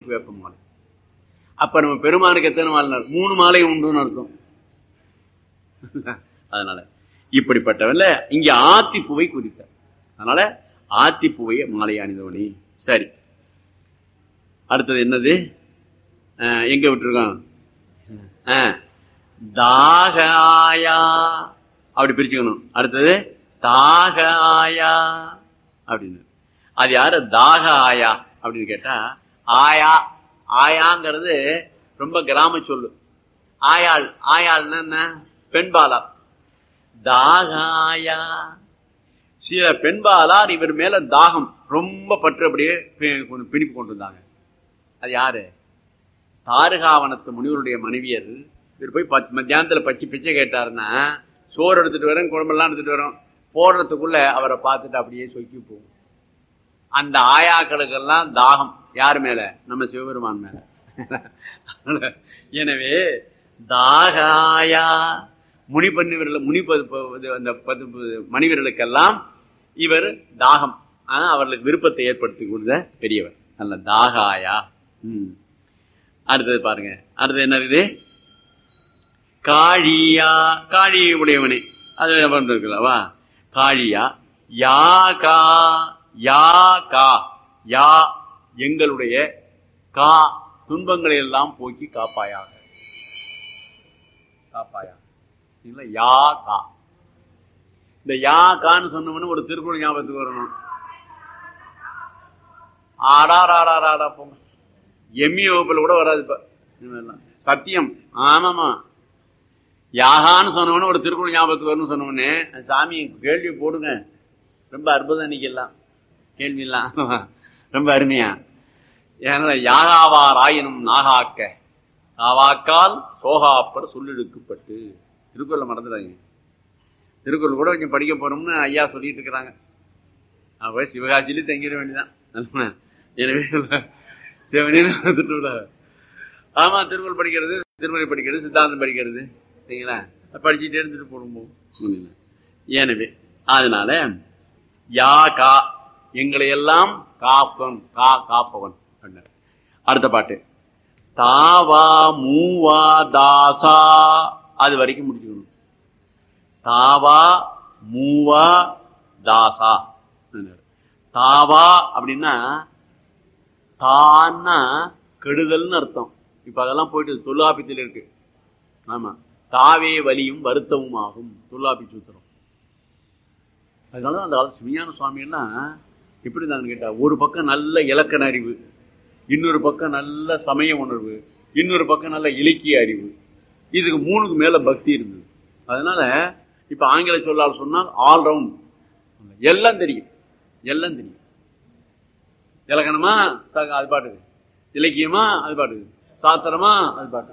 வேப்ப மாலை. அப்ப நம்ம பெருமானுக்கு எத்தனை மாலை? 3 மாலை உண்டுன்னு அர்த்தம். அதனால இப்படிப்பட்டவல்ல இங்க ஆத்திப்பூவை குறித்தார். அதனால ஆத்திப்பூவைய மாலை அணிந்தவனி. சரி, அடுத்தது என்னது? எங்க விட்டுருக்கோம்? தாகாயா அப்படி பிரிச்சுக்கணும். அடுத்தது தாகாயா அப்படின்னு. அது யாரு? தாக ஆயா அப்படின்னு கேட்டா, ஆயா ஆயாங்கிறது ரொம்ப கிராம சொல்லு. ஆயாள் ஆயாள்னா என்ன? பெண்பாளா. தாகாயா சில பெண்பாளார் இவர் மேல தாகம் ரொம்ப பற்று அப்படியே பிணிப்பு கொண்டு வந்தாங்க. அது யாரு? தாருகாவனத்து முனிவருடைய மனைவியர். இவர் போய் மத்தியானத்துல பிச்சை கேட்டாருன்னா, சோறு எடுத்துட்டு வரேன், குழம்பெல்லாம் எடுத்துட்டு வரோம், போடுறதுக்குள்ள அவரை பார்த்துட்டு அப்படியே சொக்கி போகும். அந்த ஆயாக்களுக்கெல்லாம் தாகம் யார் மேல? நம்ம சிவபெருமான் மேல. எனவே தாகாயா மணிவர்களுக்கெல்லாம் இவர் தாகம், அவர்களுக்கு விருப்பத்தை ஏற்படுத்தி கொடுத்த பெரியவர். அல்ல தாகாயா. அடுத்தது பாருங்க. அடுத்தது என்ன இருக்குது? காழியா. காழி உடையவனே அது இருக்குல்லவா? காழியா. யா கா யா கா யா எங்களுடைய கா துன்பங்களை எல்லாம் போக்கி காப்பாயாக. காப்பாயா. யா கா. இந்த யா கான்னு சொன்னோம்னு ஒரு திருக்குறள் ஞாபகத்துக்கு வரணும். ஆடாராடாடா போங்க. எம்மி வகுப்புல கூட வராது இப்ப. சத்தியம். ஆமாமா. யாகான்னு சொன்னவொன்னு ஒரு திருக்குறள் ஞாபகத்துக்கு வரணும்னு சொன்னோடனே சாமி கேள்வி போடுங்க. ரொம்ப அற்புதம் இன்னைக்கெல்லாம் கேள்வி எல்லாம் ரொம்ப அருமையா. ஏன்னா யாகாவார் ஆயினும் நாகாக்க நாவாக்கால் சோகாப்பர் சொல்லிடுக்கப்பட்டு திருக்குறளை மறந்துடாங்க. திருக்குறள் கூட கொஞ்சம் படிக்க போறோம்னு ஐயா சொல்லிட்டு இருக்கிறாங்க. அப்ப சிவகாசியிலே தங்கிட வேண்டியதான். எனவே சிவனே ஆமா, திருக்குறள் படிக்கிறது, திருமறை படிக்கிறது, சித்தாந்தம் படிக்கிறது, சரிங்களா? படிச்சுட்டே இருந்துட்டு போடும்போது. எனவே அதனால யா கா எங்களை எல்லாம் காப்பவன், காப்பவன். அடுத்த பாட்டு தாவா மூவா தாசா. அது வரைக்கும் முடிச்சுக்கணும். தாவா மூவா தாசா. தாவா அப்படின்னா தான்னா கெடுதல்னு அர்த்தம். இப்ப அதெல்லாம் போயிட்டு தொல்காப்பியத்தில் இருக்கு. ஆமா, தாவே வலியும் வருத்தமும் ஆகும் தொல்காப்பி சூத்திரம். அதனால அந்த காலத்து சிவஞான சுவாமி எல்லாம் எப்படி இருந்தாங்கன்னு கேட்டா, ஒரு பக்கம் நல்ல இலக்கண அறிவு, இன்னொரு பக்கம் நல்ல சமய உணர்வு, இன்னொரு பக்கம் நல்ல இலக்கிய அறிவு. இதுக்கு 3க்கு மேல பக்தி இருந்தது. அதனால இப்ப ஆங்கில சொல்லால் சொன்னால் ஆல்ரவுண்ட், எல்லாம் தெரியும். எல்லாம் தெரியும். இலக்கணமா அது பாட்டுக்கு, இலக்கியமா அது பாட்டுக்கு, சாத்திரமா அது பாட்டுக்கு.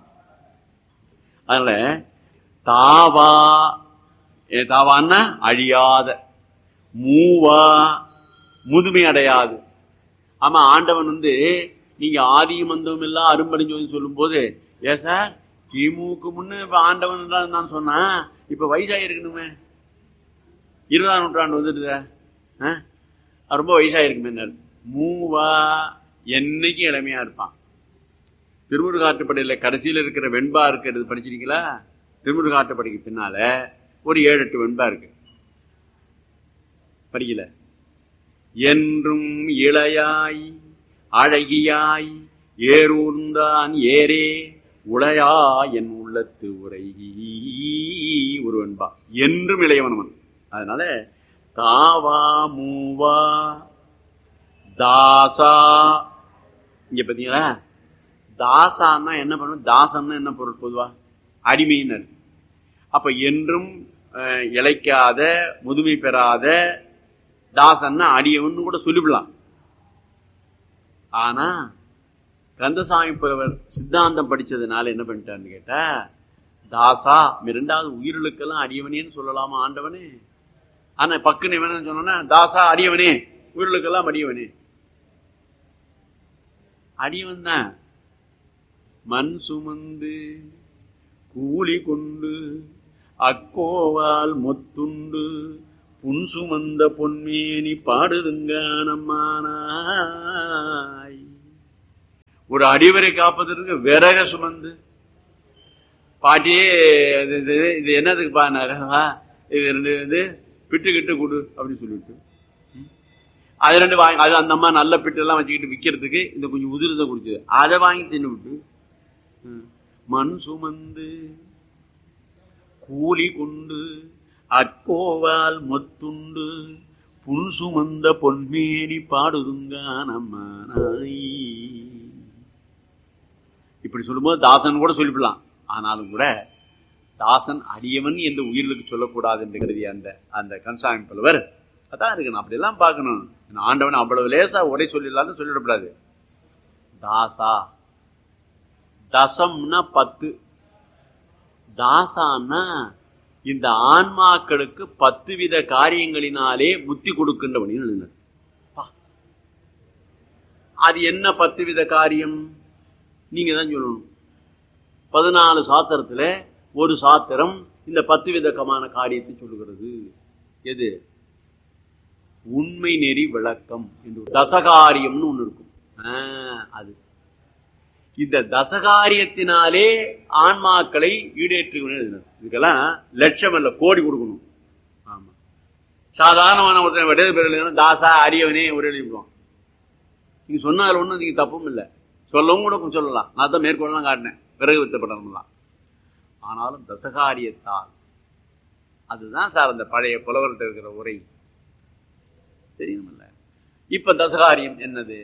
அதனால தாவா தாவான்னா அழியாத, மூவா முதுமை அடையாது. ஆமா, ஆண்டவன் நீங்க ஆதியும் அந்தவும் எல்லாம் அரும்படிஞ்சு சொல்லும் போது, ஏ சார் கிமுக்கு முன்னு இப்ப ஆண்டவன் நான் சொன்னா, இப்ப வயசாயிருக்கணுமே, 20ஆம் நூற்றாண்டு வந்துடுத, ரொம்ப வயசாயிருக்குமே. மூவா என்னைக்கு இளமையா இருப்பான். திருமுருகாற்றுப்படையில கடைசியில இருக்கிற வெண்பா இருக்கிறது படிச்சிருக்கீங்களா? திருமுருகாற்றுப்படைக்கு பின்னால ஒரு 7-8 வெண்பா இருக்கு, படிக்கல. என்றும் இளையாய் அழகியாய் ஏரூர்ந்தான் ஏரே உளையா என் உள்ளத்து உரை ஒரு வெண்பா. என்றும் இளையவனவன். அதனால தாவா மூவா தாசா. இங்க பாத்தீங்களா, தாசான்னா என்ன பண்ணும்? தாசன்னா என்ன பொருள்? பொதுவா அடிமையினர். அப்ப என்றும் இழைக்காத, முதுமை பெறாத தாசன்னா அடியவன் கூட சொல்லிவிடலாம். ஆனா கந்தசாமி புலவர் சித்தாந்தம் படிச்சதுனால என்ன பண்ணிட்டான்னு கேட்டா, தாசா 2வது உயிர்களுக்கெல்லாம் அடியவனேன்னு சொல்லலாமா ஆண்டவனே? ஆனா பக்குன்னு வேணும்னு சொன்னா தாசா அடியவனே, உயிர்களுக்கெல்லாம் அடியவனே. அடியவன் தான் மண் சுமந்து கூலி கொண்டு அக்கோவால் மொத்துண்டு புன் சுமந்த பொன்மேனி பாடுதுங்க நம்மானாய். ஒரு அடிவரை காப்பதற்கு விறக சுமந்து பாட்டியே இது என்னதுக்கு பாருங்க, இது ரெண்டு பிட்டுக்கிட்டு கொடு அப்படின்னு சொல்லிட்டு அது ரெண்டு வாங்கி, அது அந்த அம்மா நல்ல பிட்டு எல்லாம் வச்சுக்கிட்டு விற்கிறதுக்கு இந்த கொஞ்சம் உதிரத்தை குடிச்சது, அதை வாங்கி தின்னு விட்டு மண் சுமந்து கூலி கொண்டு அக்கோவால் மொத்துண்டு புன் சுமந்த பொன்மேனி பாடுதுங்க நம்ம இப்படி சொல்லும்போது தாசன் கூட சொல்லிவிடலாம். ஆனாலும் கூட தாசன் அடியவன் என்று உயிர்களுக்கு சொல்லக்கூடாது என்று கருதிய அந்த கன்சாமி புலவர் அதான் இருக்கணும். அப்படி எல்லாம் பார்க்கணும். ஆண்டவன் அவ்வளவு லேசா உரை சொல்லிடலான்னு சொல்லிடக்கூடாது. தாசா தசம்னா 10, தாசான்னா இந்த ஆன்மாக்களுக்கு 10 வித காரியங்களினாலே முத்தி கொடுக்கின்றவன். அது என்ன 10 வித காரியம் நீங்க தான் சொல்லணும். 14 சாத்திரத்துல ஒரு சாத்திரம் இந்த 10 விதமான காரியத்தை சொல்லுகிறது. எது? உண்மை நெறி விளக்கம் என்று தசகாரியம்னு ஒண்ணு இருக்கும். அது இந்த தசகாரியத்தினாலே ஆன்மாக்களை ஈடேற்று. இதுக்கெல்லாம் லட்சம் அல்ல, கோடி கொடுக்கணும். ஆமா, சாதாரணமான ஒருத்தன் விட பேர் தாசா அடியவனே ஒரு எழுதிடுவான். நீங்க சொன்னாலும் ஒண்ணும் நீங்க தப்பும் இல்லை, சொல்லவும் கூட சொல்லலாம். நான் தான் மேற்கொள்ளலாம் காட்டினேன், பிறகு வித்தப்படலாம். ஆனாலும் தசகாரியத்தால் அதுதான் சார் அந்த பழைய புலவர்கிட்ட இருக்கிற உரை தெரியுமில்ல. இப்ப தசகாரியம் என்னது?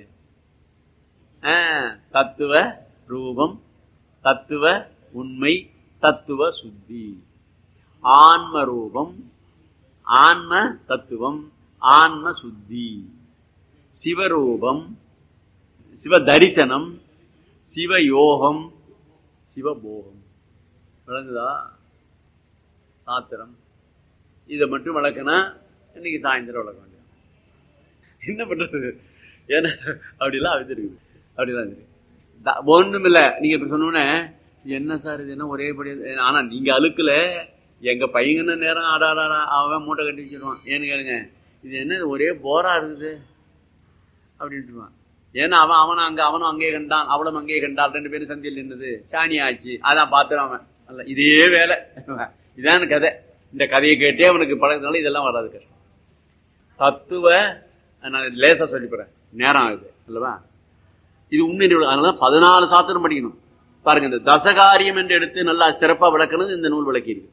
தத்துவ ரூபம், தத்துவ உண்மை, தத்துவ சுத்தி. ஆன்ம ரூபம், ஆன்ம தத்துவம், ஆன்ம சுத்தி. சிவரூபம், சிவ தரிசனம், சிவயோகம், சிவபோகம். விளங்குதா? சாத்திரம் இதை மட்டும் வளர்க்கனா இன்னைக்கு சாயந்தரம் வளர்க்க வேண்டிய என்ன பண்றது? ஏன்னா அப்படிலாம் அமைச்சிருக்குது. அப்படிலாம் இருக்கு. ஒண்ணும் இல்ல. நீங்க இப்ப சொன்னோன்னே என்ன சார் இது என்ன ஒரேபடி, ஆனா நீங்க அழுக்கல எங்க பையங்கன்னு நேரம் ஆடாடா அவன் மூட்டை கட்டி வச்சிருவான். ஏன்னு கேளுங்க, இது என்ன ஒரே போரா இருக்குது அப்படின்ட்டுருவான். ஏன்னா அவனும் அங்கேயே கண்டான், அவளும் அங்கேயே கண்டாள், 2 பேரும் சந்தியில் நின்றது, சாணி ஆச்சு, அதான் பார்த்துறான் அவன். அல்ல இதே வேலை, இதான் கதை. இந்த கதையை கேட்டே அவனுக்கு பழகிறதுனால இதெல்லாம் வராது, கஷ்டம். தத்துவ நான் லேசா சொல்லிப்பறேன், நேரம் ஆகுது அல்லவா? இது உண்மை. அதனால 14 சாத்திரம் படிக்கணும். பாருங்க, இந்த தசகாரியம் என்று எடுத்து நல்லா சிறப்பா விளக்கணும். இந்த நூல் விளக்கி இருக்கு.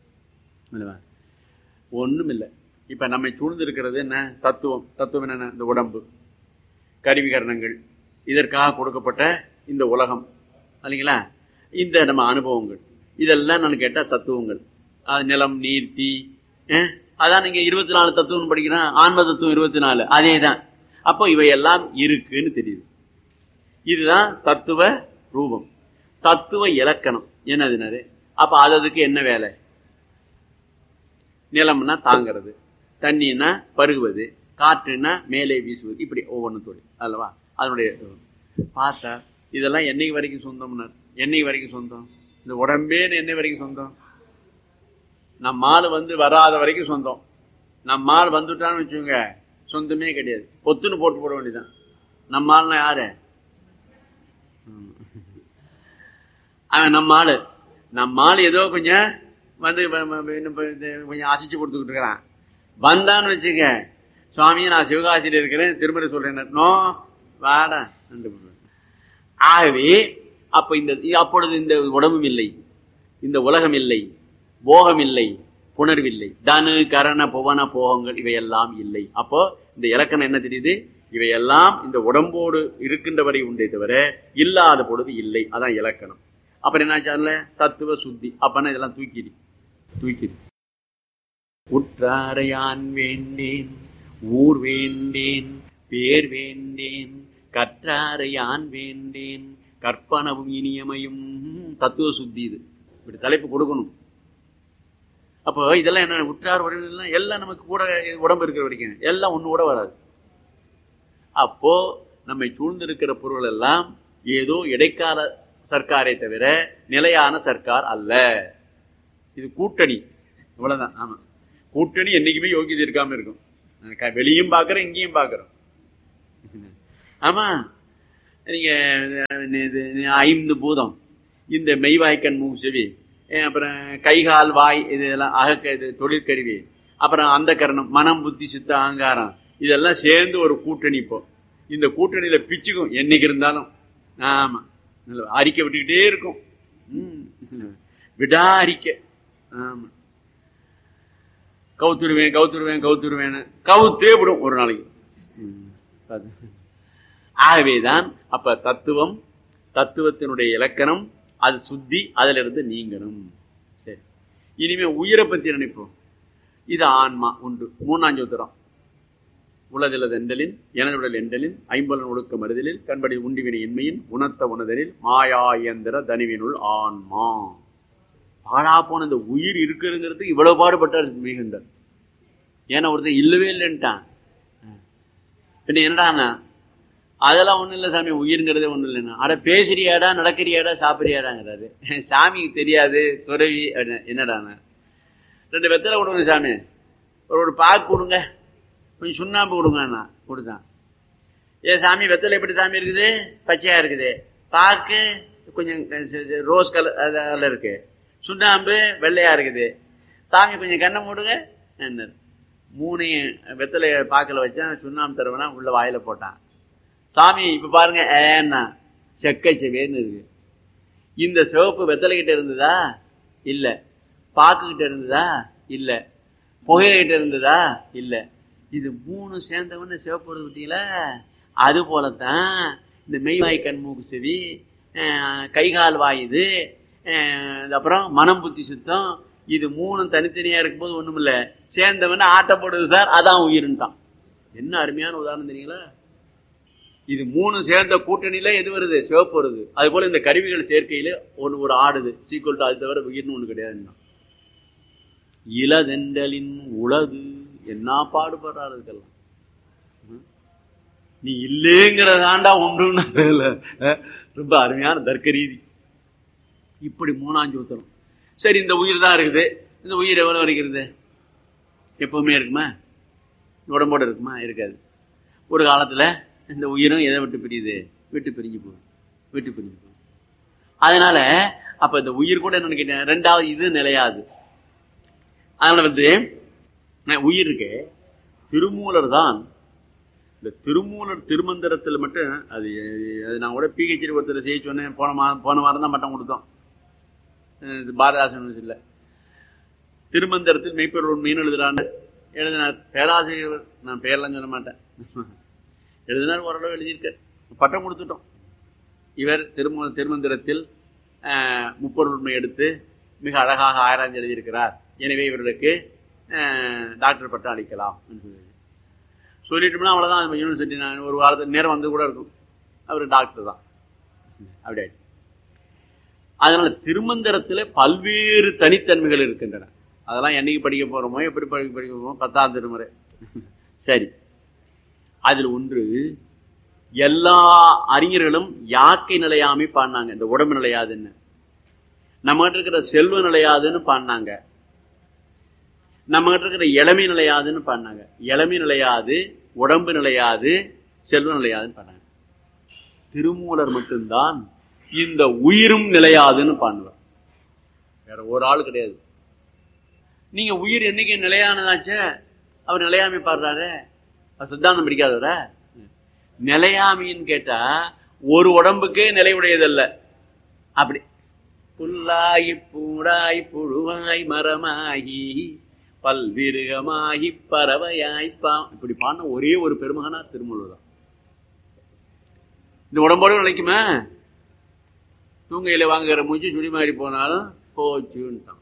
ஒண்ணும் இல்லை. இப்ப நம்மை சூழ்ந்து இருக்கிறது என்ன? தத்துவம். தத்துவம் என்ன? இந்த உடம்பு, கருவிகரணங்கள், இதற்காக கொடுக்கப்பட்ட இந்த உலகம் இல்லைங்களா? இந்த நம்ம அனுபவங்கள், இதெல்லாம் நான் கேட்டா தத்துவங்கள். நிலம், நீர், தீ. அதான் நீங்க 24 தத்துவம் படிக்கிறேன். ஆன்ம தத்துவம் 24. அதேதான். அப்போ இவையெல்லாம் இருக்குன்னு தெரியுது. இதுதான் தத்துவ ரூபம். தத்துவ இலக்கணம் என்னதுனாரு? அப்ப அதுக்கு என்ன வேலை? நிலம்னா தாங்கிறது, தண்ணின்னா பருகுவது, காற்றுன்னா மேலே வீசுவது, இப்படி ஒவ்வொன்றும் தொழில் அல்லவா? அதனுடைய பார்த்தா இதெல்லாம் என்னைக்கு வரைக்கும் சொந்தம்னார். என்னைக்கு வரைக்கும் சொந்தம்? இந்த உடம்பே என்னை வரைக்கும் சொந்தம். நம்மால் வராத வரைக்கும் சொந்தம். நம்மால் வந்துட்டான்னு வச்சுக்கோங்க, சொந்தமே கிடையாது. பொத்துன்னு போட்டு போட வேண்டியதான். நம்மால்னா யாரு? நம்மால் ஏதோ கொஞ்சம் கொஞ்சம் அசைச்சு கொடுத்துக்கிட்டு இருக்கிறான். வந்தான்னு வச்சுக்க, சுவாமியை நான் சிவகாசியில் இருக்கிறேன், திருமணம் சொல்றேன், நோ வாடா. ஆகவே அப்பொழுது இந்த உடம்பும் இல்லை, இந்த உலகம் இல்லை, போகம் இல்லை, புணர்வில்லை, தனு கரண புவன போகங்கள் இவையெல்லாம் இல்லை. அப்போ இந்த இலக்கணம் என்ன தெரியுது? இவையெல்லாம் இந்த உடம்போடு இருக்கின்றவரை உண்டே தவிர இல்லாத பொழுது இல்லை. அதான் இலக்கணம். அப்புறம் என்ன? தத்துவ சுத்தி. அப்பனா இதெல்லாம் தூக்கிடு. உற்றாரையான் வேண்டேன், ஊர் வேண்டேன், பேர் வேண்டேன், கற்றாரையான் வேண்டேன், கற்பனவும் இனியமையும். தத்துவ சுத்தி. இது இப்படி தலைப்பு கொடுக்கணும். அப்போ இதெல்லாம் என்ன? உற்றார் உறவினர்கள் எல்லாம் நமக்கு கூட உடம்பு இருக்கிற வரைக்கும் எல்லாம் ஒண்ணு கூட வராது. அப்போ நம்மை சூழ்ந்திருக்கிற பொருள் எல்லாம் ஏதோ இடைக்கால சர்க்காரை தவிர நிலையான சர்க்கார் அல்ல. இது கூட்டணி, இவ்வளவுதான். ஆமா, கூட்டணி என்னைக்குமே யோகியதை இருக்காம இருக்கும். வெளியும் பாக்குறோம், இங்கேயும் பாக்குறோம். ஆமா, நீங்க 5 பூதம், இந்த மெய்வாய்க்கண் மூக்கு செவி, அப்புறம் கைகால் வாய், இதெல்லாம் இது தொழிற்கருவி, அப்புறம் அந்த கரணம், மனம் புத்தி சித்த அகங்காரம், இதெல்லாம் சேர்ந்து ஒரு கூட்டணி. இப்போ இந்த கூட்டணியில பிச்சுக்கும் என்னைக்கு இருந்தாலும். ஆமா, அறிக்கை விட்டுக்கிட்டே இருக்கும். விடா அறிக்கை. ஆமா, கவுத்துருவேன் கவுத்துருவேன் கவுத்துருவேன்னு கவுத்தே விடும் ஒரு நாளைக்கு. ஆகவேதான் அப்ப தத்துவம், தத்துவத்தினுடைய இலக்கணம், அது சுத்தி, அதுல இருந்து நீங்கணும். சரி, இனிமே உயிரை பத்தி நினைப்போம். இது ஆன்மா உண்டு. 3ஆம் சூத்திரம். உளதிலது எண்டலின் எனதுடல் எண்டலின் ஐம்பலன் ஒழுக்க மறுதலில் கண்படி உண்டிவினை இன்மையின் உணர்த்த உணதலில் மாயா இயந்திர தனிவினுள் ஆன்மா. பாழா போன இந்த உயிர் இருக்குங்கிறதுக்கு இவ்வளவு பாடுபட்டார் மிகுந்தார். ஏன்னா ஒருத்தர் இல்லவே இல்லைன்ட்டான். என்னடாண்ணா அதெல்லாம் ஒண்ணும் இல்லை சாமி, உயிர்ங்கிறதே ஒண்ணும் இல்லைன்னா. அட பேசுறியாடா, நடக்கிறியாடா, சாப்பிடுறியாடாங்கிறாரு. சாமிக்கு தெரியாது துறவி. என்னடாண்ணா 2 வெத்தலை கொடுங்க சாமி, ஒரு பாக்கு கொடுங்க, கொஞ்சம் சுண்ணாம்பு கொடுங்கண்ணா. கொடுத்தான். ஏன் சாமி வெத்தலை எப்படி சாமி இருக்குது? பச்சையா இருக்குது. பாக்கு கொஞ்சம் ரோஸ் கலர் அதில் இருக்கு, சுண்ணாம்பு வெள்ளையா இருக்குது. சாமி கொஞ்சம் கண்ணை மூடுங்க. 3 வெத்தலை பாக்கில் வச்சான். சுண்ணாம்பு தருவனா உள்ள வாயில போட்டான். சாமி இப்ப பாருங்க, ஏன்னா செக்கை செவேன்னு இருக்கு. இந்த சிவப்பு வெத்தலை கிட்ட இருந்ததா? இல்ல. பாக்கு கிட்ட இருந்ததா? இல்ல. புகைகிட்ட இருந்ததா? இல்ல. இது 3 சேர்ந்தவன்னு சிவப்பு வருது பத்தீங்களா? அது போலத்தான் இந்த மெய்வாய் கண் மூக்கு செவி, கைகால் வாய், இது அப்புறம் மனம் புத்தி சுத்தம், இது 3 தனித்தனியா இருக்கும்போது ஒண்ணும் இல்ல, சேர்ந்தவன ஆட்டப்படுது சார், அதான் உயிருன்ட்டான். என்ன அருமையான உதாரணம் தெரியுங்களா? இது 3 சேர்ந்த கூட்டணியில எது வருது? சிவப்பு வருது. அது போல இந்த கருவிகள் சேர்க்கையில ஒரு ஆடுது. சீக்கிரம் அது தவிர உயிர்னு ஒண்ணு கிடையாது. இளதெண்டலின் உளது என்ன பாடுபடுறாரு இதுக்கெல்லாம். நீ இல்லேங்கிறதாண்டா ஒன்றுன்னு ரொம்ப அருமையான தர்க்க ரீதி. இப்படி 3ஆம் சூத்திரம். சரி, இந்த உயிர் தான் இருக்குது. இந்த உயிர் எவ்வளவு வரைக்கிறது? எப்பவுமே இருக்குமா? உடம்போடு இருக்குமா? இருக்காது. ஒரு காலத்துல இந்த உயிரும் எதை விட்டு பிரியுது? விட்டு பிரிஞ்சு போகுது. விட்டு பிரிஞ்சு போகுது. அதனால அப்ப இந்த உயிர் கூட என்ன கேட்டேன், 2வது இது நிலையாது. அதனால உயிர் இருக்கு. திருமூலர் தான் இந்த திருமூலர் திருமந்திரத்தில் மட்டும் அது நான் கூட பிஹெச்டி ஒருத்தர் செய்ய சொன்னேன். போன வாரம் தான் மட்டம் கொடுத்தோம். பாரதாசன் இல்ல, திருமந்திரத்தில் மெய்ப்பொருள் உண்மைன்னு எழுதினார் பேராசிரியர். நான் பேரெல்லாம் சொல்ல மாட்டேன். எழுதினார், ஓரளவு எழுதியிருக்கார். பட்டம் கொடுத்துட்டோம். இவர் திருமந்திரத்தில் முப்பொருள் உண்மை எடுத்து மிக அழகாக ஆராய்ச்சி எழுதியிருக்கிறார். எனவே இவர்களுக்கு டாக்டர் பட்டம் அளிக்கலாம் சொல்லிட்டோம்னா அவ்வளவுதான். யூனிவர்சிட்டி நான் ஒரு வாரத்துக்கு நேரம் வந்து கூட இருக்கும். அவர் டாக்டர் தான். அப்படி ஆயிடுச்சு. அதனால திருமந்திரத்துல பல்வேறு தனித்தன்மைகள் இருக்கின்றன. அதெல்லாம் என்னைக்கு படிக்க போறோமோ, எப்படி படிக்க போறோமோ, 10ஆம் திருமுறை. சரி, அதில் ஒன்று எல்லா அறிஞர்களும் யாக்கை நிலையாமை பாடினாங்க. இந்த உடம்பு நிலையாதுன்னு, நம்ம கிட்ட இருக்கிற செல்வ நிலையாதுன்னு பாடினாங்க. நம்ம கிட்ட இருக்கிற இளமை நிலையாதுன்னு பாடினாங்க. இளமை நிலையாது, உடம்பு நிலையாது, செல்வ நிலையாதுன்னு பாடினாங்க. திருமூலர் மட்டும்தான் இந்த உயிரும் நிலையாதுன்னு பாடுவார். வேற ஒரு ஆள் கிடையாது. நீங்க உயிர் என்னைக்கு நிலையானதாச்ச? அவர் நிலையாமை பாடுறாரு. சித்தாந்தம் பிடிக்காதவர. நிலையாமின்னு கேட்டா ஒரு உடம்புக்கே நிலையுடையதல்ல. அப்படி புல்லாகி பூடாய் புழுவாய் மரமாகி பல்விருகமாகி பறவையாய்ப்பா, இப்படி பாடின ஒரே ஒரு பெருமகனா திருமூலர் தான். இந்த உடம்போடு நிலைக்குமா? தூங்கையில வாங்குகிற மூச்சு சுடி மாறி போனாலும் போச்சுன்ட்டான்.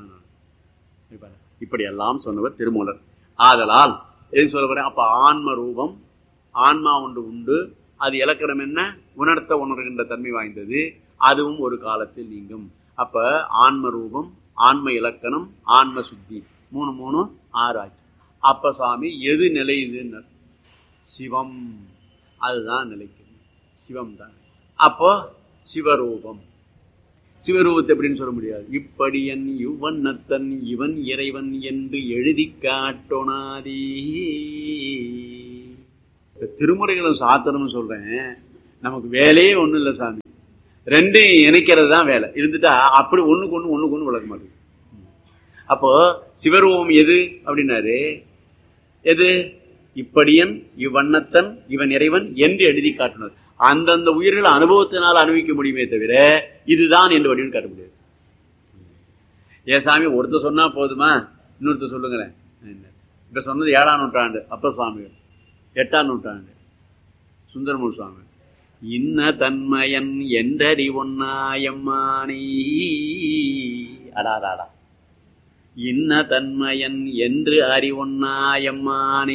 இப்படி எல்லாம் சொன்னவர் திருமூலர். ஆதலால் எது சொல்ல போறேன்? அப்ப ஆன்ம ரூபம், ஆன்மா ஒன்று உண்டு. அது இலக்கணம் என்ன? உணர்த்த உணர்கின்ற தன்மை வாய்ந்தது. அதுவும் ஒரு காலத்தில் நீங்கும். அப்ப ஆன்ம ரூபம், ஆன்ம இலக்கணம், ஆன்ம சுத்தி, 3 6 ஆச்சு. அப்ப சாமி எது நிலையுதுன்னு? சிவம். அதுதான் நிலைக்கும். சிவம் தான். அப்போ சிவரூபம். சிவரூபத்தை எப்படின்னு சொல்ல முடியாது. இப்படியன் இவ்வண்ணத்தன் இவன் இறைவன் என்று எழுதி காட்டோனாதே. திருமுறைகளும் சாத்திரம்னு சொல்றேன். நமக்கு வேலையே ஒண்ணும் இல்லை சாமி, ரெண்டும் இணைக்கிறது தான் வேலை. இருந்துட்டா அப்படி ஒண்ணுக்கு ஒண்ணு விளக்க மாட்டேங்குது. அப்போ சிவரூபம் எது அப்படின்னாரு, எது இப்படியன் இவ்வண்ணத்தன் இவன் இறைவன் என்று எழுதி காட்டினார். அந்தந்த உயிர்கள் அனுபவத்தினால் அனுபவிக்க முடியுமே தவிர இதுதான் என்று வடிவம் காட்ட முடியாது. ஏன் சாமி ஒருத்தர் சொன்னா போதுமா, இன்னொருத்தர் சொல்லுங்களேன். இப்ப சொன்னது 7ஆம் நூற்றாண்டு அப்பர் சுவாமிகள், 8ஆம் நூற்றாண்டு சுந்தரமூர் சுவாமி. இன்ன தன்மயன் என்றறி ஒன்னாயம்மானி, அடாடாடா, இன்ன தன்மயன் என்று அறிவொன்னாயம்மானி,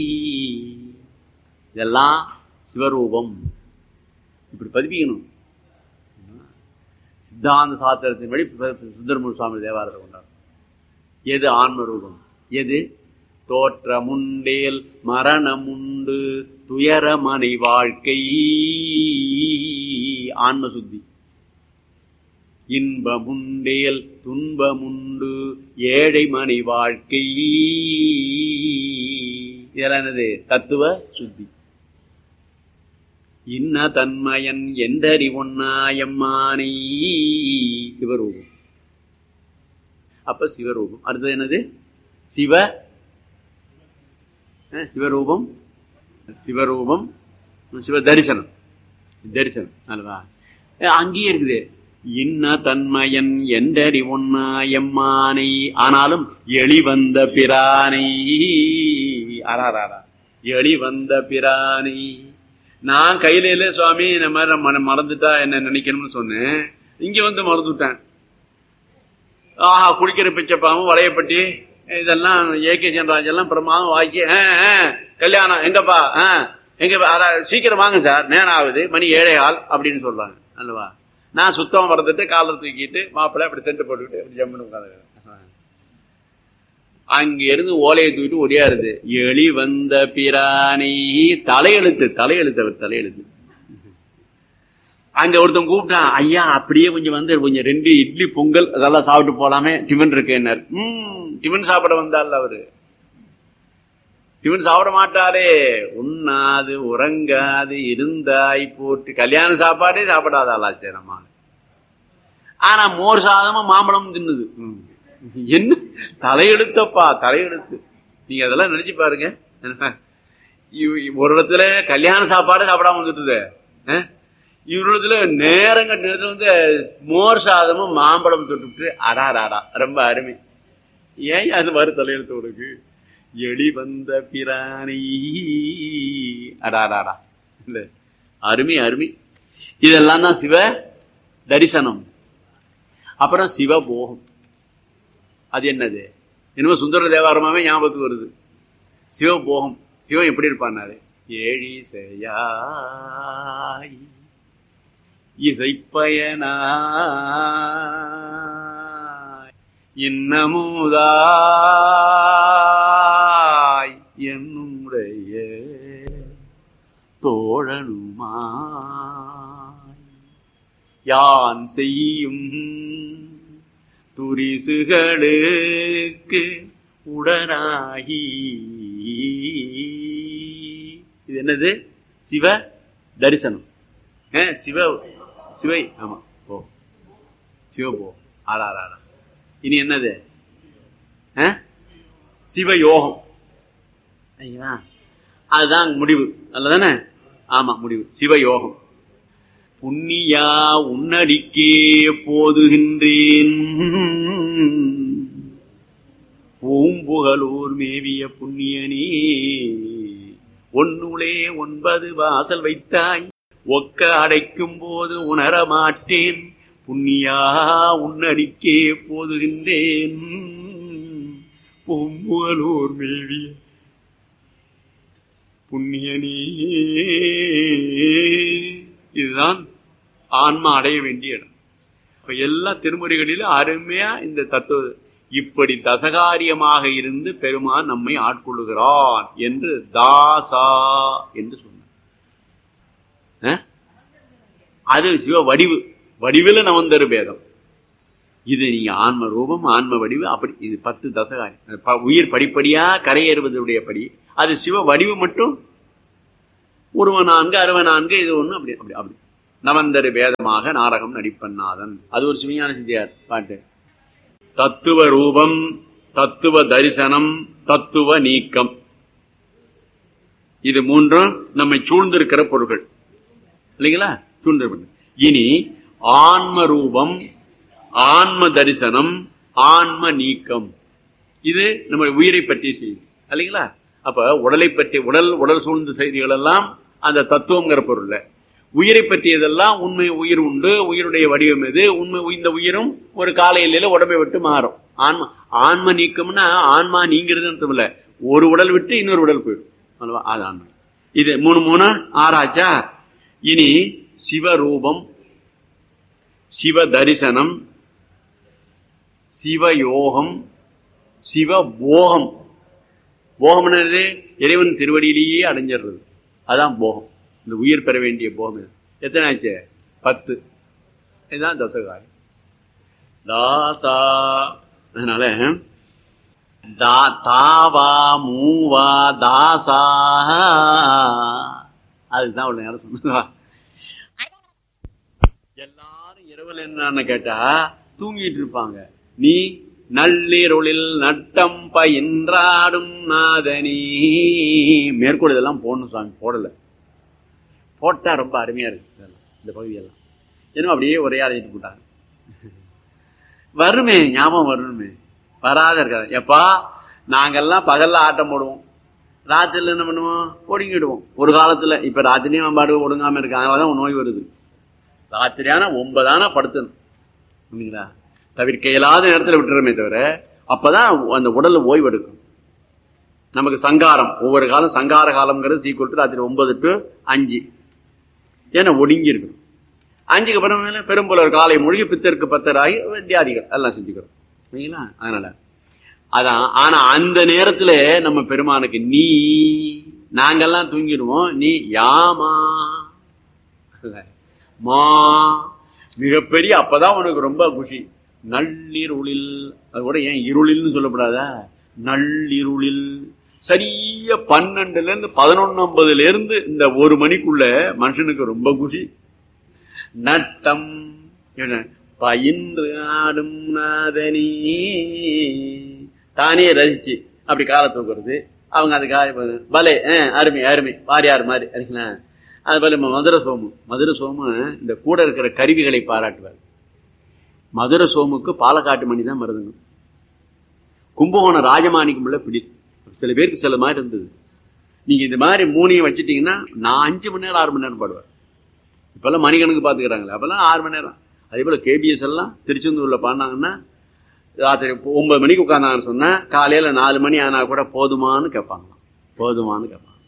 இதெல்லாம் சிவரூபம். இப்படி பதிப்பிக்கணும். சித்தாந்த சாஸ்திரத்தின் படி சுந்தரமூர் சுவாமி தேவாரத்தை கொண்டார். எது ஆன்ம ரூபம், எது தோற்றமுண்டேல் மரணமுண்டு துயரமனை வாழ்க்கை, ஆன்ம சுத்தி. இன்பமுண்டேல் துன்பமுண்டு ஏழை மனை வாழ்க்கை, இதெல்லாம் என்னது தத்துவ சுத்தி. இன்ன தன்மயன் என்றறிவொன்னாயம்மானை, சிவரூபம். அப்ப சிவரூபம். அடுத்தது என்னது சிவரூபம், சிவரூபம், சிவ தரிசனம். தரிசனம் அல்லவா, அங்கேயே இருக்குது. இன்ன தன்மயன் என்றறிவொன்னாயம்மானை, ஆனாலும் எளிவந்த பிரானை, எளிவந்த பிரானை. நான் கையில இல்ல சுவாமி, இந்த மாதிரி மறந்துட்டா என்ன நினைக்கணும்னு சொன்னேன். இங்க வந்து மறந்துட்டேன். ஆஹா, குடிக்கிற பிச்சைப்பாவும் வளையப்பட்டி இதெல்லாம் ஏகே சென்ராஜ் எல்லாம் பிரமாதம் வாக்கி, கல்யாணம் எங்கப்பா, எங்க சீக்கிரம் வாங்க சார், நேரம் ஆகுது, மணி 7:15 அப்படின்னு சொல்றாங்க அல்லவா. நான் சுத்தம் மறந்துட்டு காலர் தூக்கிட்டு மாப்பிள்ளை அப்படி சென்ட் போட்டுக்கிட்டு அப்படி ஜம்முன்னு உட்காந்து அங்க இருந்து ஓலையை தூக்கிட்டு ஒடியாருது. எளி வந்த பிரானை, தலையெழுத்து அவர் தலையெழுத்து. அங்க ஒருத்தன் கூப்பிட்டான், ஐயா அப்படியே கொஞ்சம் வந்து கொஞ்சம் 2 இட்லி பொங்கல் அதெல்லாம் சாப்பிட்டு போலாமே, டிஃபன் இருக்கு என்ன. டிஃபன் சாப்பிட வந்தால் அவரு டிஃபன் சாப்பிட மாட்டாரே, உண்ணாது உறங்காது இருந்தாய் போட்டு கல்யாண சாப்பாடே சாப்பிடாதாலாச்சேரமா. ஆனா மோர் சாதமும் மாம்பழமும் தின்னுது. என்ன தலையெழுத்தப்பா, தலையெழுத்து. நீங்க அதெல்லாம் நினைச்சு பாருங்க. ஒரு இடத்துல கல்யாண சாப்பாடு சாப்பிடாம வந்துட்டுது, இவரிடத்துல நேரங்க நேரத்துல வந்து மோர் சாதமும் மாம்பழம் தொட்டுட்டு அடாராடா ரொம்ப அருமை. ஏன் அது மாதிரி தலையெழுத்து உனக்கு? எளி வந்த பிரானை, அடாராடா இல்ல, அருமை அருமை. இதெல்லாம் தான் சிவ தரிசனம். அப்புறம் சிவபோகம். அது என்னது? என்னமோ சுந்தர தேவாரமாவே ஞாபகத்துக்கு வருது. சிவபோகம். சிவம் எப்படி இருப்பான்னாரு, ஏழிசையாய் இசைப்பயனாய் இன்னமுதாய் என்னுடைய தோழனுமாய் யான் செய்யும் துரிசுகளுக்கு உடனாகி. இது என்னது? சிவ தரிசனம். சிவை, ஆமா, ஓ சிவபோ. ஆறாரா. இனி என்னது? சிவயோகம். அதுதான் முடிவு, அல்லதானே? ஆமா, முடிவு சிவயோகம். புண்ணியா உன்னடிக்கே போதுகின்றேன், பூம்புகலூர் மேவிய புண்ணியனே, ஒன்னுளே 9 வாசல் வைத்தாய், ஒக்க அடைக்கும் போது உணர மாட்டேன், புண்ணியா உன்னடிக்கே போதுகின்றேன், பூம்புகலூர் மேவிய புண்ணியனே. இதுதான் ஆன்மா அடைய வேண்டிய இடம். இப்ப எல்லா திருமுறைகளிலும் அருமையா இந்த தத்துவ இப்படி தசகாரியமாக இருந்து பெருமான் நம்மை ஆட்கொள்ளுகிறான் என்று தாசா என்று சொன்னார். அது சிவ வடிவு, வடிவில் நவந்தரு பேதம். இது நீங்க ஆன்ம ரூபம், ஆன்ம வடிவு, அப்படி இது 10 தசகாரி. உயிர் படிப்படியா கரையேறுவதுடைய படி. அது சிவ வடிவு மட்டும் உருவ 4 அருவ 4 இது ஒண்ணு அப்படி அப்படி அப்படி நவந்தரு வேதமாக நாடகம் நடிப்பநாதன். அது ஒரு சிவஞான சித்தியார் பாட்டு. தத்துவ ரூபம், தத்துவ தரிசனம், தத்துவ நீக்கம், இது மூன்றும் நம்மை சூழ்ந்திருக்கிற பொருள்கள் இல்லைங்களா? சூழ்ந்திருப்பது. இனி ஆன்ம ரூபம், ஆன்ம தரிசனம், ஆன்ம நீக்கம், இது நம்ம உயிரை பற்றிய செய்தி இல்லைங்களா? அப்ப உடலை பற்றி உடல் சூழ்ந்த செய்திகள் எல்லாம் அந்த தத்துவங்கிற பொருள். உயிரை பற்றியதெல்லாம் உண்மை. உயிர் உண்டு, உயிருடைய வடிவம் எது, உண்மை. இந்த உயிரும் ஒரு காலையில உடம்பை விட்டு மாறும். ஆன்ம நீக்கம்னா ஆன்மா நீங்கிறது அர்த்தம் இல்ல, ஒரு உடல் விட்டு இன்னொரு உடல் போயிடும். அது ஆன்மா. இது 3 ஆராய்ச்சா. இனி சிவரூபம், சிவ தரிசனம், சிவயோகம், சிவபோகம். போகம் என்னது? இறைவன் திருவடியிலேயே அடைஞ்சிடுறது. அதான் போகம். இந்த உயிர் பெற வேண்டிய போகம். எத்தனை ஆச்சு? 10. இதுதான் தசகாரி தாசா. அதனால தாவா மூவா தாசா, அதுதான் உள்ள யாரும் சொன்னதா. எல்லாரும் இரவல் என்னன்னு கேட்டா தூங்கிட்டு இருப்பாங்க. நீ நள்ளிருளில் நட்டம் பயின்றாடும் நாதனி. மேற்கோள் இதெல்லாம் போடணும் சாமி, போடல. போட்டா ரொம்ப அருமையா இருக்கு இந்த பகுதியெல்லாம். ஏன்னா அப்படியே ஒரே அழைச்சிட்டு போட்டாங்க. வருமே, ஞாபகம் வரணுமே, வராத இருக்காது. எப்பா நாங்கெல்லாம் பகல்ல ஆட்டம் போடுவோம், ராத்திரில என்ன பண்ணுவோம்? ஒடுங்கிடுவோம். ஒரு காலத்துல. இப்ப ராத்திரியும் பாடு ஒடுங்காம இருக்கு. அதனாலதான் நோய் வருது. ராத்திரியான 9 ஆனா படுத்தணும். தவிர்க்க இயலாத நேரத்தில் விட்டுறமே தவிர அப்பதான் அந்த உடல்ல ஓய்வு எடுக்கும். நமக்கு சங்காரம், ஒவ்வொரு காலம் சங்கார காலம்ங்கிறது சீக்கிரம் ராத்திரி 9 to 5. ஏன்னா ஒடுங்கி இருக்கணும். 5க்கு அப்புறம் பெரும்புலர் காலை மொழி பித்தருக்கு 10 ஆகி வித்தியாதிகள் எல்லாம் செஞ்சுக்கிறோம். சரிங்களா? அதனால அதான். ஆனா அந்த நேரத்துல நம்ம பெருமானுக்கு நீ, நாங்கெல்லாம் தூங்கிடுவோம், நீ யாமா மா மிகப்பெரிய. அப்பதான் உனக்கு ரொம்ப குஷி. நள்ளிருளில், அது கூட ஏன் இருளில்னு சொல்லப்படாதா? நள்ளிருளில் சரிய 12ல இருந்து 11:50 இருந்து இந்த 1 மணிக்குள்ள மனுஷனுக்கு ரொம்ப குஷி. நட்டம் பயின்று ஆடும் நாதனி, தானே ரசிச்சு அப்படி காலை தூக்குறது. அவங்க அதுக்கு பலே அருமை அருமை வாரியார் மாதிரி அறிங்களா? அது போல மதுரை சோமு இந்த கூட இருக்கிற கருவிகளை பாராட்டுவார். மதுரை சோமுக்கு பாலக்காட்டு மணி தான் மருதுங்க. கும்பகோணம் ராஜமாணிக்கம் உள்ள பிடி. சில பேருக்கு சில மாதிரி இருந்தது. நீங்க இந்த மாதிரி 3 வச்சுட்டீங்கன்னா நான் 5 மணி நேரம் 6 மணி நேரம் பாடுவார். இப்பெல்லாம் மணிக்கணக்கு பாத்துக்கிறாங்களே, அப்பெல்லாம் 6 மணி நேரம். அதே போல கேபிஎஸ் எல்லாம் திருச்செந்தூர்ல பாடினாங்கன்னா ராத்திரி 9 மணிக்கு உட்கார்ந்தாங்கன்னு சொன்னா காலையில 4 மணி ஆனா கூட போதுமானு கேட்பாங்க. போதுமானு கேட்பாங்க.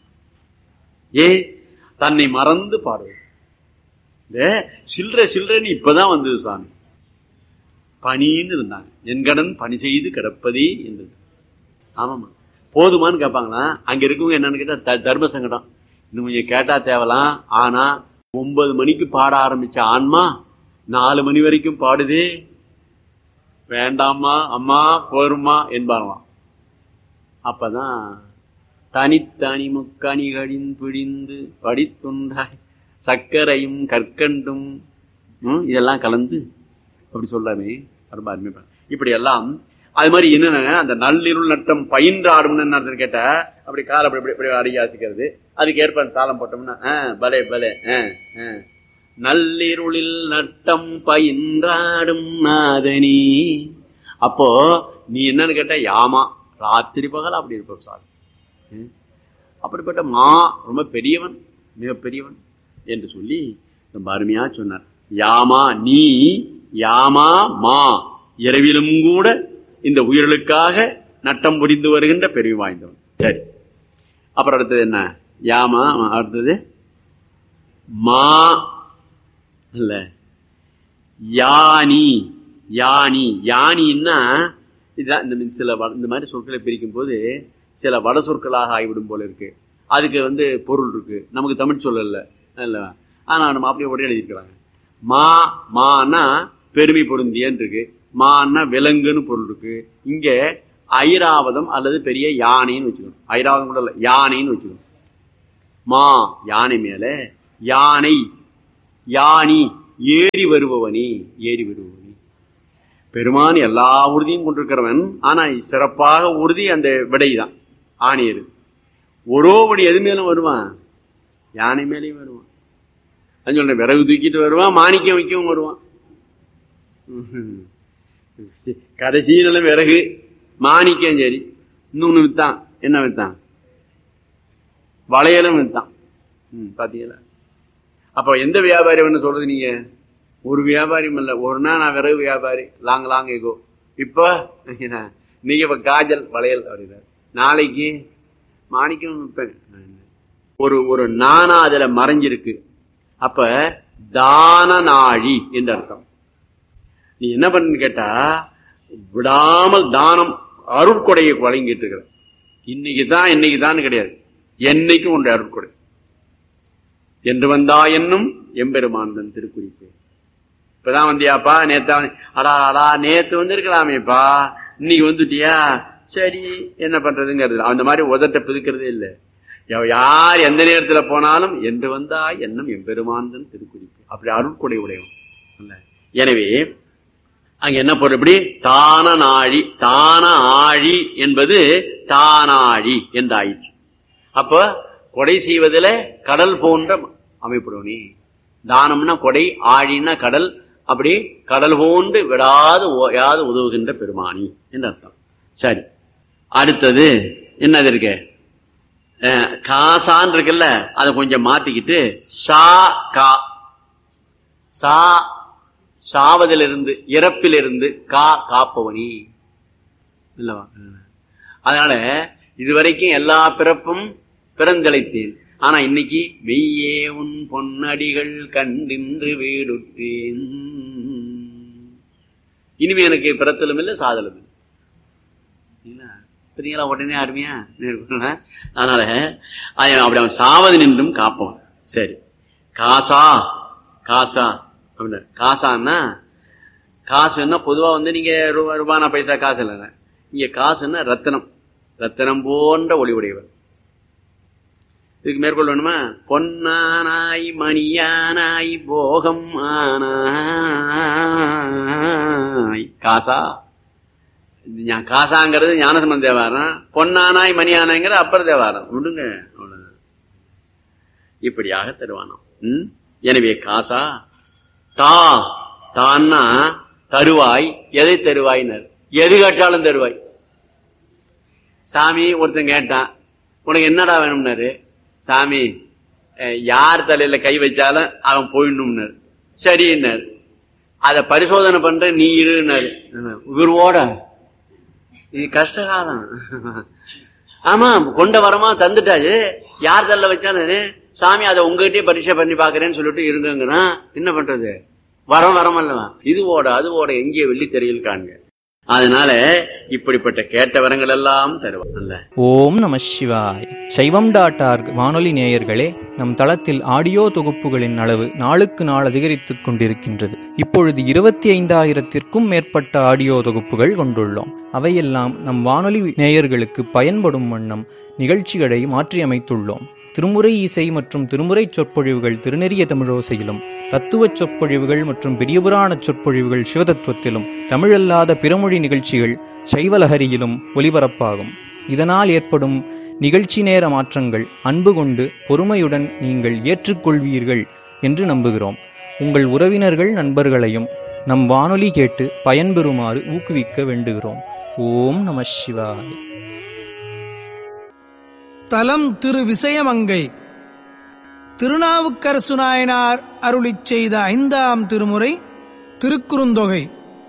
தன்னை மறந்து பாடுவது. சில்லறைன்னு இப்பதான் வந்தது சாமி. பணின்னு இருந்தாங்க. என் கடன் பணி செய்து கிடப்பதே என்றது. ஆமாமா, போதுமானு கேட்பாங்களா? அங்க இருக்கவங்க என்னன்னு கேட்டா தர்ம சங்கடம். இன்னும் கொஞ்சம் கேட்டா தேவலாம். ஆனா 9 மணிக்கு பாட ஆரம்பிச்ச ஆன்மா 4 மணி வரைக்கும் பாடுதே, வேண்டாமா அம்மா போருமா என்பாங்களாம். அப்பதான் தனித்தனி முக்கணிகளின் பிழிந்து படித்துண்டாய் சர்க்கரையும் கற்கண்டும் இதெல்லாம் கலந்து அப்படி சொல்லாமே ரொம்ப அருமை. இப்படி எல்லாம் அது மாதிரி என்னன்னா அந்த நள்ளிருள் நட்டம் பயின்றாடும் கேட்டா அப்படி கால அப்படி அடியாசிக்கிறது. அதுக்கு ஏற்ப தாளம் போட்டோம்னா பலே பலே நள்ளிருளில் நட்டம் பயின்றாடும் நாதனி. அப்போ நீ என்னன்னு கேட்ட யாமா ராத்திரி பகல் அப்படி இருப்ப சார். அப்படிப்பட்ட மா ரொம்ப பெரியவன், மிக பெரியவன் என்று சொல்லி ரொம்ப அருமையா சொன்னார். யாமா நீ, யாமா மா, இரவிலும் கூட இந்த உயிர்களுக்காக நட்டம் புரிந்து வருகின்ற பெருமை வாய்ந்தவன். சரி, அப்புறம் அடுத்தது என்ன? யாமா, அடுத்தது மா இல்ல யானி. யானி யானின்னா இதுதான். சில இந்த மாதிரி சொற்களை பிரிக்கும் போது சில வட சொற்களாக ஆகிவிடும் போல இருக்கு. அதுக்கு பொருள் இருக்கு, நமக்கு தமிழ் சொல்லல. ஆனா நம்ம அப்படியே உடனே எழுதிருக்கிறாங்க. மா மானா பெருமை பொருந்தியன்னு இருக்கு, மான்னா விலங்குன்னு பொருள் இருக்கு. இங்க ஐராவதம் அல்லது பெரிய யானைன்னு வச்சுக்கணும். ஐராவதம் கூட இல்ல, யானைன்னு வச்சுக்கணும். மா யானை மேல, யானை யானி ஏறி வருபவனி, ஏறி வருபவனி. பெருமான் எல்லா உறுதியும் கொண்டிருக்கிறவன். ஆனா சிறப்பாக உறுதி அந்த விடைதான், ஆணியரு. ஒரோபடி எது மேலும் வருவான், யானை மேலேயும் வருவான். அது சொல்ற, விறகு தூக்கிட்டு வருவான், மாணிக்கம் வைக்கவும் வருவான். கடைசியில விறகு மாணிக்கம். சரி, இன்னொன்னு வித்தான். என்ன வித்தான்? வளையலும் வித்தான். பாத்தீங்களா? அப்ப எந்த வியாபாரி ஒண்ணு சொல்றது? நீங்க ஒரு வியாபாரியும் இல்ல. ஒரு நாள் நான் விறகு வியாபாரி, லாங் எகோ. இப்ப நீங்க இப்ப காஜல் வளையல் அப்படின்னா, நாளைக்கு மாணிக்கம் விற்பேன். ஒரு நானா அதுல மறைஞ்சிருக்கு. அப்ப தான நாழி என்று அர்த்தம். நீ என்ன பண்ணு கேட்டா, விடாமல் தானம் அருட்கொடையை வழங்கிட்டு இருக்கிற. இன்னைக்குதான் கிடையாது, என்னைக்கும் ஒன்று அருட்கொடை. என்று வந்தா என்னும் எம்பெருமான் தன் திருக்குறிப்பு. இப்பதான் வந்தியாப்பா, அடா நேத்து வந்திருக்கலாமேப்பா, இன்னைக்கு வந்துட்டியா, சரி என்ன பண்றதுங்கிறது. அந்த மாதிரி உதட்ட பிதுக்கிறதே இல்லை. யார் எந்த நேரத்துல போனாலும் என்று வந்தா என்னும் எம்பெருமான் தன் திருக்குறிப்பு. அப்படி அருட்கொடை உடையவன். எனவே அங்க என்ன பொருள்? இப்படி தான நாழி, தான ஆழி என்பது தானாழி என்றாயிற்று. அப்ப கொடை செய்வதில கடல் போன்ற அமைப்புடனே. தானம்னா கொடை, ஆழின்னா கடல். அப்படி கடல் போன்று விடாது ஓயாது உதவுகின்ற பெருமானி என்று அர்த்தம். சரி, அடுத்தது என்னது இருக்கு? காசான் இருக்குல்ல, அதை கொஞ்சம் மாத்திக்கிட்டு சா கா, சா சாவதிலிருந்து, இறப்பிலிருந்து, கா காப்பவனி இல்லவா? அதனால இதுவரைக்கும் எல்லா பிறப்பும் பிறந்தளித்தேன். ஆனா இன்னைக்கு மெய்யே உன் பொன்னடிகள் கண்டின்று வீடுற்றேன். இனிமே எனக்கு பிறத்தலும் இல்லை, சாதலும் இல்லை. உடனே அருமையா. அதனால அப்படி அவன் சாவது நின்றும் காப்பவன். சரி, காசா காசா அப்படின்னா, காசான்னா காசுன்னா பொதுவா நீங்க ரூபானா பைசா காசு இல்லைங்க. இங்க காசுன்னா ரத்தனம், ரத்தனம் போன்ற ஒளி உடையவர். இதுக்கு மேற்கொள்ள வேணுமா? பொன்னானாய் மணியானாய் போகம் ஆனாய் காசா. காசாங்கிறது ஞானசம்பந்த தேவாரம், பொன்னானாய் மணியானாய்ங்கிறது அப்பர் தேவாரம். விடுங்க, அவ்வளவுதான். இப்படியாக தருவானாம். எனவே காசா. தா தான்னா தருவாய். எதை தருவாயினர்? எது கேட்டாலும் தருவாய். சாமி ஒருத்தன் கேட்டான், உனக்கு என்னடா வேணும்னாரு. சாமி யார் தலையில கை வச்சாலும் அவன் போயிடணும்னாரு. சரின்னாரு. அத பரிசோதனை பண்ற நீ இருன்னாரு. இவரோட இது கஷ்டகாலம். ஆமா, கொண்ட வரமா தந்துட்டாச்சு. யார் தள்ள வச்சானு சாமி அதை உங்ககிட்டயே பரீட்சை பண்ணி பாக்குறேன்னு சொல்லிட்டு இருங்கன்னா என்ன பண்றது? வரம் அல்லவா? இதுவோட அதுவோட எங்கே வெள்ளி தெரியல் காண்க. அதனால இப்படிப்பட்ட கேட்ட வரங்கள் எல்லாம் தருவாங்க. ஓம் நம சிவாய். சைவம்.org வானொலி நேயர்களே, நம் தளத்தில் ஆடியோ தொகுப்புகளின் அளவு நாளுக்கு நாள் அதிகரித்துக் கொண்டிருக்கின்றது. இப்பொழுது 25,000-க்கும் மேற்பட்ட ஆடியோ தொகுப்புகள் கொண்டுள்ளோம். அவையெல்லாம் நம் வானொலி நேயர்களுக்கு பயன்படும் வண்ணம் நிகழ்ச்சிகளை மாற்றியமைத்துள்ளோம். திருமுறை இசை மற்றும் திருமுறை சொற்பொழிவுகள் திருநெறிய தமிழோசையிலும், தத்துவ சொற்பொழிவுகள் மற்றும் பெரியபுராண சொற்பொழிவுகள் சிவதத்துவத்திலும், தமிழல்லாத பிறமொழி நிகழ்ச்சிகள் சைவலஹரியிலும் ஒலிபரப்பாகும். இதனால் ஏற்படும் நிகழ்ச்சி நேர மாற்றங்கள் அன்பு கொண்டு பொறுமையுடன் நீங்கள் ஏற்றுக்கொள்வீர்கள் என்று நம்புகிறோம். உங்கள் உறவினர்கள் நண்பர்களையும் நம் வானொலி கேட்டு பயன்பெறுமாறு ஊக்குவிக்க வேண்டுகிறோம். ஓம் நம சிவாய். தலம் திரு விசயமங்கை. திருநாவுக்கரசு நாயனார் அருளிச் செய்த 5ஆம் திருமுறை திருக்குறுந்தொகை.